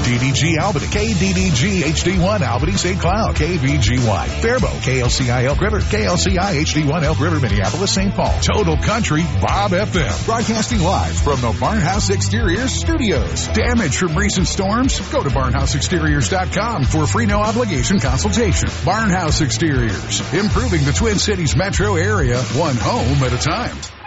DDG Albany, KDDG HD1 Albany St. Cloud, KVGY Faribault, KLCI Elk River, KLCI HD1 Elk River Minneapolis St. Paul, Total Country Bob FM, broadcasting live from the Barnhouse Exteriors studios. Damage from recent storms? Go to barnhouseexteriors.com for a free no obligation consultation. Barnhouse Exteriors, improving the Twin Cities metro area, one home at a time.